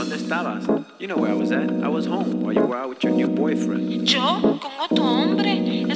¿Dónde estabas? You know where I was at. I was home while you were out with your new boyfriend. ¿Yo? ¿Con otro hombre?